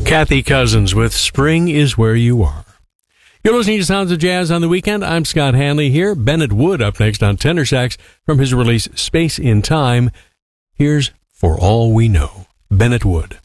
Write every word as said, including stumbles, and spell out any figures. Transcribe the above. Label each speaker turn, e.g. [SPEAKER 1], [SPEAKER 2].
[SPEAKER 1] Kathy Cousins with Spring is Where You Are. You're listening to Sounds of Jazz on the Weekend. I'm Scott Hanley here. Bennett Wood up next on tenor sax from his release Space in Time. Here's For All We Know, Bennett Wood.